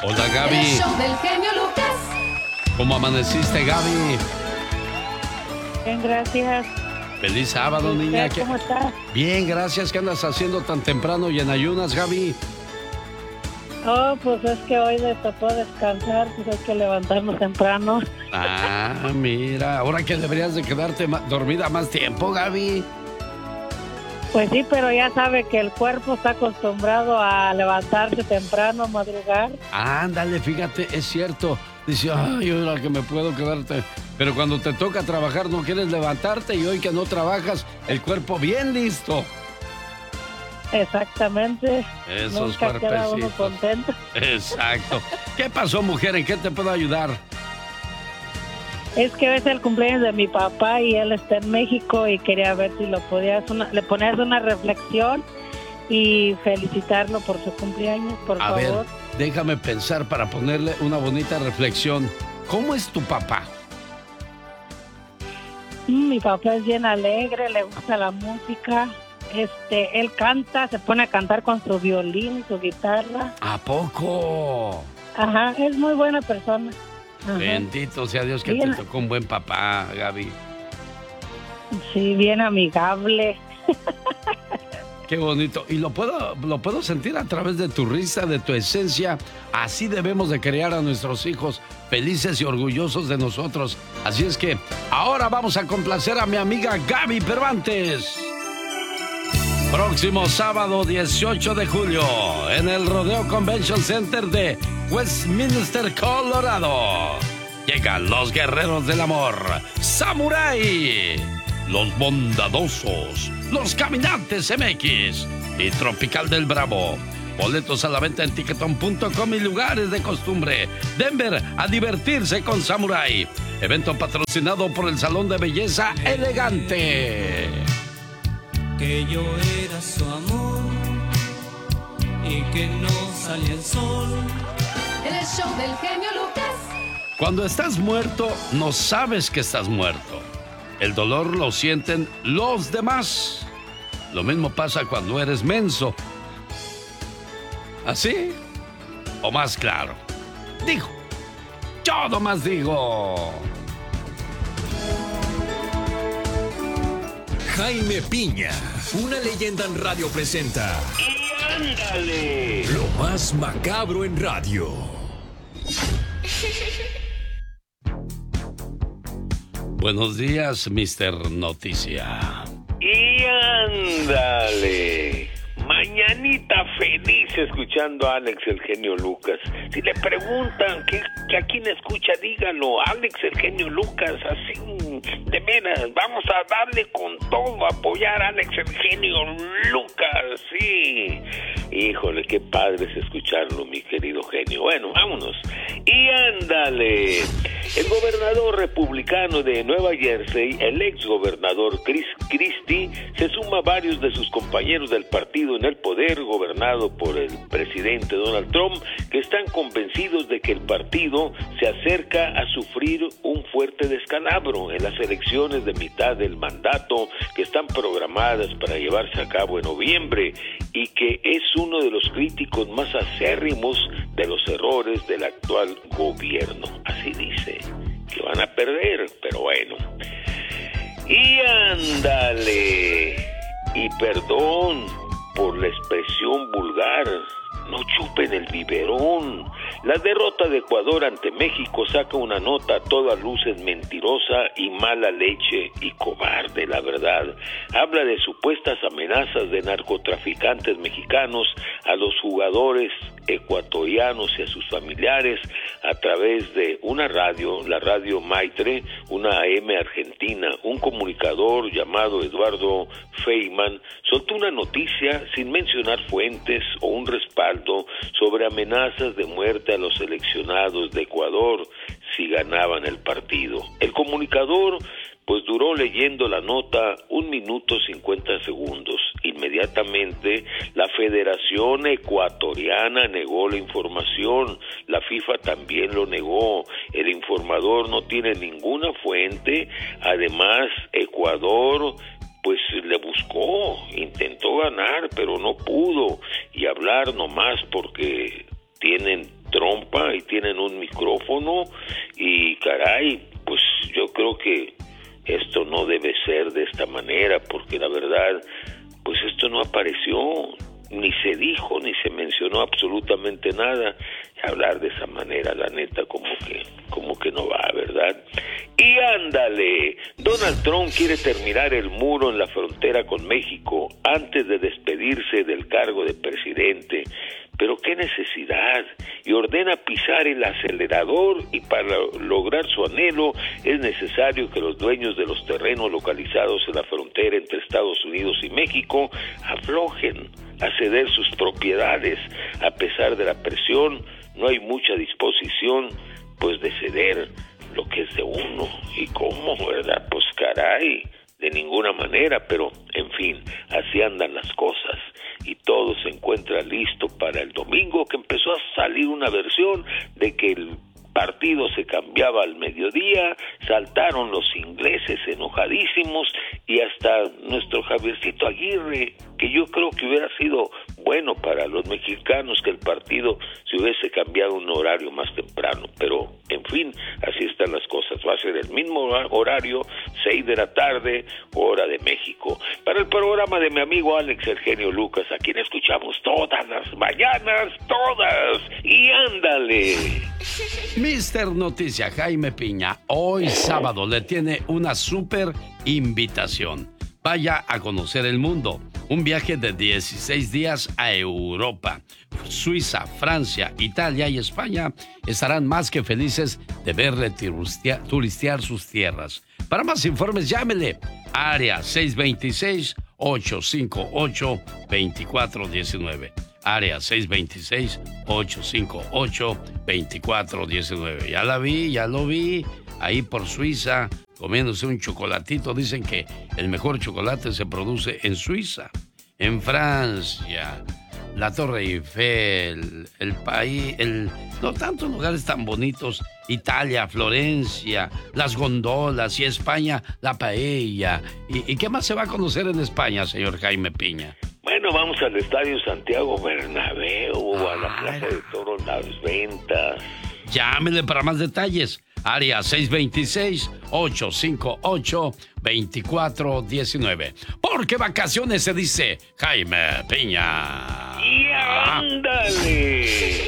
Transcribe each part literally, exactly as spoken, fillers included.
Hola, Gaby. El show del genio Lucas. ¿Cómo amaneciste, Gaby? Bien, gracias. Feliz sábado, niña. ¿Cómo estás? Bien, gracias. ¿Qué andas haciendo tan temprano y en ayunas, Gaby? Oh, pues es que hoy me tocó descansar, pues hay que levantarnos temprano. Ah, mira, ahora que deberías de quedarte ma- dormida más tiempo, Gaby. Pues sí, pero ya sabe que el cuerpo está acostumbrado a levantarse temprano, a madrugar. Ándale, fíjate, es cierto. Dice, ay, ahora que me puedo quedarte. Pero cuando te toca trabajar no quieres levantarte y hoy que no trabajas, el cuerpo bien listo. Exactamente. Esos Nunca queda uno cuerpecitos. contento. Exacto. ¿Qué pasó, mujer? ¿En qué te puedo ayudar? Es que hoy es el cumpleaños de mi papá y él está en México y quería ver si lo podías una, le ponías una reflexión y felicitarlo por su cumpleaños, por A favor. ver, déjame pensar para ponerle una bonita reflexión. ¿Cómo es tu papá? Mm, Mi papá es bien alegre, le gusta la música. Este, él canta, se pone a cantar con su violín, su guitarra. ¿A poco? Ajá, es muy buena persona. Ajá. Bendito sea Dios que Bien. te tocó un buen papá, Gaby. Sí, bien amigable. Qué bonito. Y lo puedo, lo puedo sentir a través de tu risa, de tu esencia. Así debemos de criar a nuestros hijos, felices y orgullosos de nosotros. Así es que ahora vamos a complacer a mi amiga Gaby Cervantes. Próximo sábado dieciocho de julio en el Rodeo Convention Center de Westminster, Colorado. Llegan los guerreros del amor, Samurai, los bondadosos, los caminantes M X y Tropical del Bravo. Boletos a la venta en ticketon punto com y lugares de costumbre. Denver, a divertirse con Samurai. Evento patrocinado por el Salón de Belleza Elegante. Que yo era su amor y que no salía el sol. El show del genio Lucas. Cuando estás muerto, no sabes que estás muerto. El dolor lo sienten los demás. Lo mismo pasa cuando eres menso. ¿Así? ¿O más claro? Digo. Yo nomás digo. Jaime Piña, una leyenda en radio presenta. ¡Y ándale! Lo más macabro en radio. Buenos días, mister Noticia. ¡Y ándale! Mañanita feliz escuchando a Alex el genio Lucas. Si le preguntan que, que a quién escucha, díganlo, Alex el genio Lucas, así de veras, vamos a darle con todo, apoyar a Alex el genio Lucas, sí. Híjole, qué padre es escucharlo, mi querido genio. Bueno, vámonos. Y ándale. El gobernador republicano de Nueva Jersey, el ex gobernador Chris Christie, se suma a varios de sus compañeros del partido en el poder, gobernado por el presidente Donald Trump, que están convencidos de que el partido se acerca a sufrir un fuerte descalabro en las elecciones de mitad del mandato que están programadas para llevarse a cabo en noviembre, y que es uno de los críticos más acérrimos de los errores del actual gobierno. Así dice, que van a perder, pero bueno. Y ándale, y perdón por la expresión vulgar, no chupen el biberón. La derrota de Ecuador ante México saca una nota a todas luces mentirosa y mala leche y cobarde, la verdad. Habla de supuestas amenazas de narcotraficantes mexicanos a los jugadores ecuatorianos y a sus familiares a través de una radio, la radio Maitre, una A M argentina. Un comunicador llamado Eduardo Feynman soltó una noticia sin mencionar fuentes o un respaldo sobre amenazas de muerte a los seleccionados de Ecuador si ganaban el partido. El comunicador pues duró leyendo la nota un minuto cincuenta segundos. Inmediatamente la Federación Ecuatoriana negó la información, la FIFA también lo negó, el informador no tiene ninguna fuente. Además, Ecuador pues le buscó, intentó ganar, pero no pudo, y hablar nomás porque tienen trompa y tienen un micrófono y caray, pues yo creo que esto no debe ser de esta manera, porque la verdad, pues esto no apareció, ni se dijo, ni se mencionó absolutamente nada. Y hablar de esa manera, la neta, como que, como que no va, ¿verdad? Y ándale, Donald Trump quiere terminar el muro en la frontera con México antes de despedirse del cargo de presidente. Pero qué necesidad, y ordena pisar el acelerador, y para lograr su anhelo es necesario que los dueños de los terrenos localizados en la frontera entre Estados Unidos y México aflojen a ceder sus propiedades. A pesar de la presión, no hay mucha disposición pues de ceder lo que es de uno. ¿Y cómo, verdad? Pues caray, de ninguna manera, pero en fin, así andan las cosas. Y todo se encuentra listo para el domingo, que empezó a salir una versión de que el partido se cambiaba al mediodía, saltaron los ingleses enojadísimos y hasta nuestro Javiercito Aguirre, que yo creo que hubiera sido bueno para los mexicanos que el partido se hubiese cambiado un horario más temprano, pero en fin, así están las cosas. Va a ser el mismo horario, seis de la tarde, hora de México. Para el programa de mi amigo Alex El Genio Lucas, a quien escuchamos todas las mañanas, todas, y ándale. mister Noticia Jaime Piña, hoy sábado le tiene una súper invitación. Vaya a conocer el mundo. Un viaje de dieciséis días a Europa. Suiza, Francia, Italia y España estarán más que felices de verle turistia, turistear sus tierras. Para más informes, llámele. Área seis dos seis, ocho cinco ocho, dos cuatro uno nueve. Área seis dos seis, ocho cinco ocho, dos cuatro uno nueve. Ya la vi, ya lo vi. Ahí por Suiza, comiéndose un chocolatito. Dicen que el mejor chocolate se produce en Suiza, en Francia, la Torre Eiffel, el país, el, no tantos lugares tan bonitos, Italia, Florencia, las gondolas, y España, la paella. ¿Y, y qué más se va a conocer en España, señor Jaime Piña? Bueno, vamos al Estadio Santiago Bernabéu, ah, a la Plaza de Toros Las Ventas. Llámele para más detalles. Área seis dos seis, ocho cinco ocho, dos cuatro uno nueve. Porque vacaciones se dice Jaime Piña. ¡Y ándale!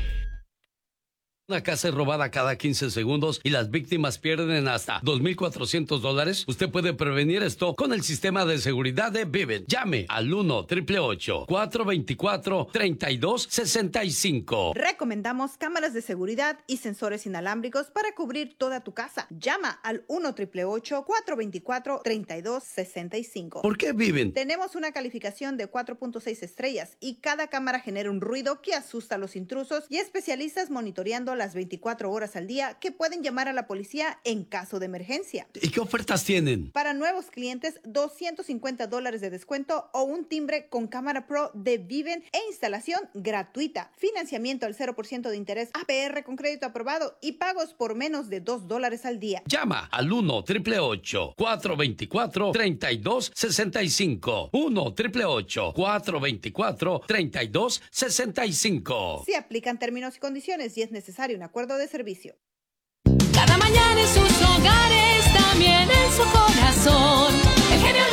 Una casa es robada cada quince segundos y las víctimas pierden hasta dos mil cuatrocientos dólares. Usted puede prevenir esto con el sistema de seguridad de Vivint. Llame al uno, ocho ocho ocho, cuatro dos cuatro, tres dos seis cinco. Recomendamos cámaras de seguridad y sensores inalámbricos para cubrir toda tu casa. Llama al uno, ocho ocho ocho, cuatro dos cuatro, tres dos seis cinco. ¿Por qué Vivint? Tenemos una calificación de cuatro punto seis estrellas y cada cámara genera un ruido que asusta a los intrusos, y especialistas monitoreando las veinticuatro horas al día que pueden llamar a la policía en caso de emergencia. ¿Y qué ofertas tienen? Para nuevos clientes, doscientos cincuenta dólares de descuento o un timbre con cámara pro de Vivint e instalación gratuita. Financiamiento al cero por ciento de interés A P R con crédito aprobado y pagos por menos de dos dólares al día. Llama al uno, ocho ocho ocho, cuatro dos cuatro, tres dos seis cinco. uno, ocho ocho ocho, cuatro dos cuatro, tres dos seis cinco. Se aplican términos y condiciones y es necesario un acuerdo de servicio. Cada mañana en sus hogares, también en su corazón. El genio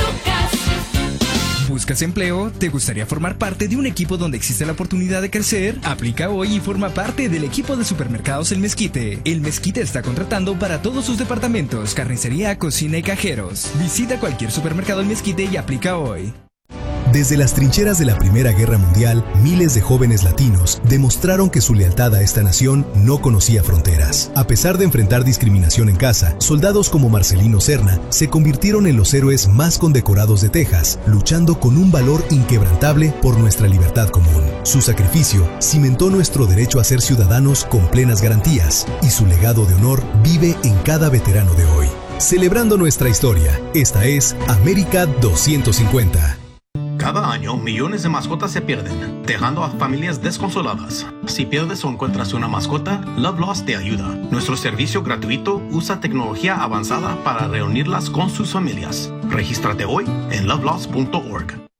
Lucas. ¿Buscas empleo? ¿Te gustaría formar parte de un equipo donde existe la oportunidad de crecer? Aplica hoy y forma parte del equipo de supermercados El Mezquite. El Mezquite está contratando para todos sus departamentos: carnicería, cocina y cajeros. Visita cualquier supermercado El Mezquite y aplica hoy. Desde las trincheras de la Primera Guerra Mundial, miles de jóvenes latinos demostraron que su lealtad a esta nación no conocía fronteras. A pesar de enfrentar discriminación en casa, soldados como Marcelino Serna se convirtieron en los héroes más condecorados de Texas, luchando con un valor inquebrantable por nuestra libertad común. Su sacrificio cimentó nuestro derecho a ser ciudadanos con plenas garantías, y su legado de honor vive en cada veterano de hoy. Celebrando nuestra historia, esta es América doscientos cincuenta. Cada año, millones de mascotas se pierden, dejando a familias desconsoladas. Si pierdes o encuentras una mascota, Love Lost te ayuda. Nuestro servicio gratuito usa tecnología avanzada para reunirlas con sus familias. Regístrate hoy en love lost punto org.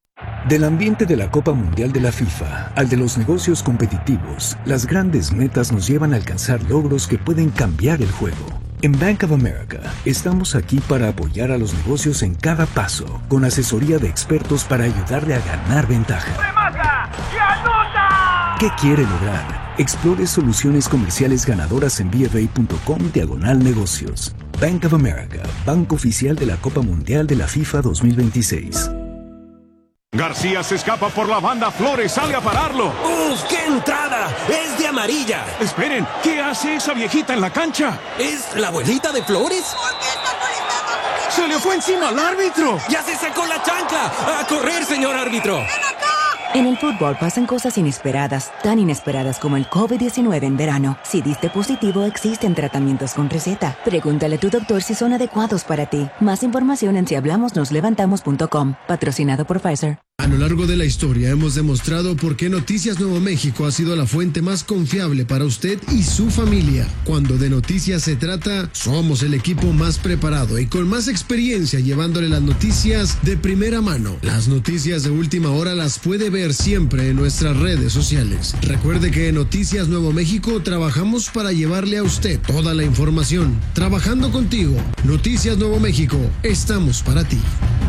Del ambiente de la Copa Mundial de la FIFA al de los negocios competitivos, las grandes metas nos llevan a alcanzar logros que pueden cambiar el juego. En Bank of America estamos aquí para apoyar a los negocios en cada paso, con asesoría de expertos para ayudarle a ganar ventaja. ¡Remata y anota! ¿Qué quiere lograr? Explore soluciones comerciales ganadoras en bfa.com diagonal negocios. Bank of America, banco oficial de la Copa Mundial de la FIFA dos mil veintiséis. García se escapa por la banda, Flores sale a pararlo. ¡Uf, qué entrada! ¡Es de amarilla! Esperen, ¿qué hace esa viejita en la cancha? ¿Es la abuelita de Flores? ¡Se le fue encima al árbitro! ¡Ya se sacó la chancla! ¡A correr, señor árbitro! En el fútbol pasan cosas inesperadas, tan inesperadas como el COVID diecinueve en verano. Si diste positivo, existen tratamientos con receta. Pregúntale a tu doctor si son adecuados para ti. Más información en si hablamos nos levantamos punto com. Patrocinado por Pfizer. A lo largo de la historia hemos demostrado por qué Noticias Nuevo México ha sido la fuente más confiable para usted y su familia. Cuando de noticias se trata, somos el equipo más preparado y con más experiencia llevándole las noticias de primera mano. Las noticias de última hora las puede ver siempre en nuestras redes sociales. Recuerde que en Noticias Nuevo México trabajamos para llevarle a usted toda la información. Trabajando contigo, Noticias Nuevo México, estamos para ti.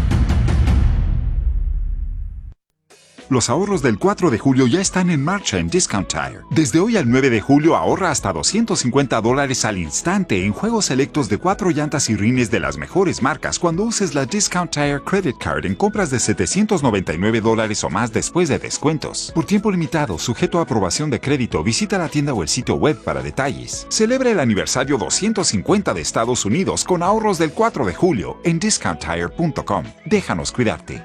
Los ahorros del cuatro de julio ya están en marcha en Discount Tire. Desde hoy al nueve de julio ahorra hasta doscientos cincuenta dólares al instante en juegos selectos de cuatro llantas y rines de las mejores marcas cuando uses la Discount Tire Credit Card en compras de setecientos noventa y nueve dólares o más después de descuentos. Por tiempo limitado, sujeto a aprobación de crédito, visita la tienda o el sitio web para detalles. Celebra el aniversario doscientos cincuenta de Estados Unidos con ahorros del cuatro de julio en discount tire punto com. Déjanos cuidarte.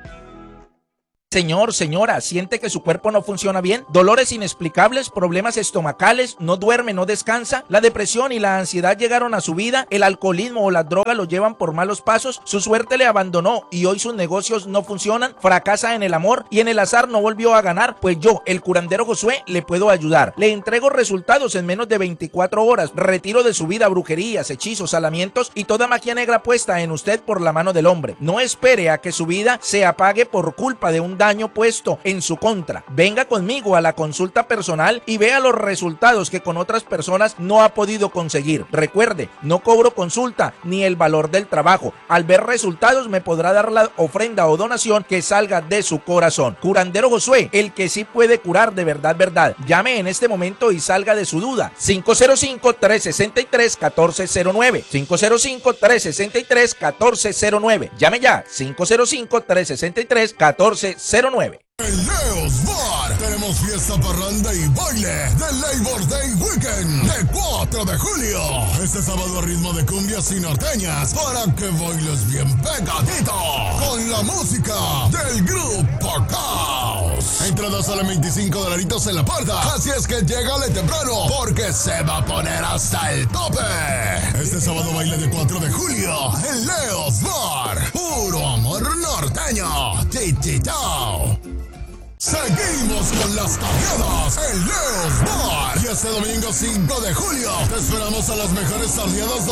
Señor, señora, ¿siente que su cuerpo no funciona bien? ¿Dolores inexplicables? ¿Problemas estomacales? ¿No duerme, no descansa? ¿La depresión y la ansiedad llegaron a su vida? ¿El alcoholismo o la droga lo llevan por malos pasos? ¿Su suerte le abandonó y hoy sus negocios no funcionan? ¿Fracasa en el amor y en el azar no volvió a ganar? Pues yo, el curandero Josué, le puedo ayudar. Le entrego resultados en menos de veinticuatro horas. Retiro de su vida brujerías, hechizos, salamientos y toda magia negra puesta en usted por la mano del hombre. No espere a que su vida se apague por culpa de un daño puesto en su contra. Venga conmigo a la consulta personal y vea los resultados que con otras personas no ha podido conseguir. Recuerde, no cobro consulta ni el valor del trabajo. Al ver resultados me podrá dar la ofrenda o donación que salga de su corazón. Curandero Josué, el que sí puede curar de verdad, verdad. Llame en este momento y salga de su duda. cinco cero cinco, tres seis tres, uno cuatro cero nueve. cinco cero cinco, tres seis tres, uno cuatro cero nueve. Llame ya. cinco cero cinco, tres seis tres, uno cuatro cero nueve. En Leo's Bar tenemos fiesta, parranda y baile del Labor Day Weekend de cuatro de julio. Este sábado a ritmo de cumbias y norteñas para que bailes bien pegadito con la música del Grupo Caos. Entradas a los veinticinco dolaritos en la puerta, así es que llégale temprano porque se va a poner hasta el tope. Este sábado baile de cuatro de julio en Leo's Bar. Puro amor norteño. Tititao. Seguimos con las tardeadas en Leo's Bar. Y este domingo cinco de julio te esperamos a las mejores tardeadas